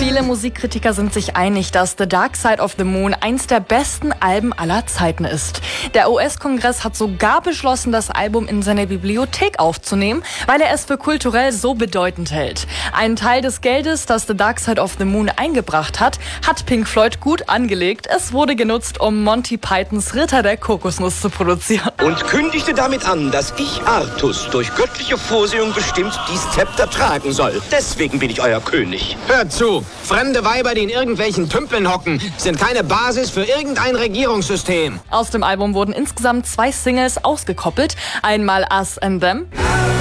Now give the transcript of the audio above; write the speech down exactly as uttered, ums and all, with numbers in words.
Viele Musikkritiker sind sich einig, dass The Dark Side of the Moon eins der besten Alben aller Zeiten ist. Der U S-Kongress hat sogar beschlossen, das Album in seine Bibliothek aufzunehmen, weil er es für kulturell so bedeutend hält. Einen Teil des Geldes, das The Dark Side of the Moon eingebracht hat, hat Pink Floyd gut angelegt. Es wurde genutzt, um Monty Pythons Ritter der Kokosnuss zu produzieren. Und kündigte damit an, dass ich, Artus, durch göttliche Vorsehung bestimmt dies Zepter tragen soll. Deswegen bin ich euer König. Hört zu! Fremde Weiber, die in irgendwelchen Tümpeln hocken, sind keine Basis für irgendein Regierungssystem. Aus dem Album wurden insgesamt zwei Singles ausgekoppelt. Einmal Us and Them